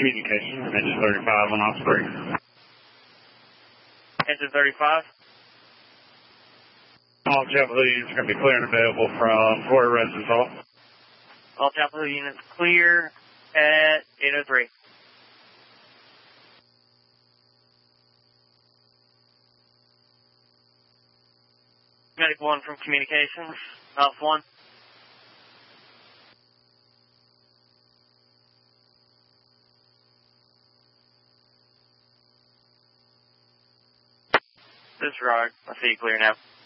communication, engine 35 on Osprey. Engine 35. All JetBlue units are going to be clear and available from Fort Residence Hall. All JetBlue units clear at 803. Medic 1 from communications, Alpha 1. This is Rod. I see you clear now.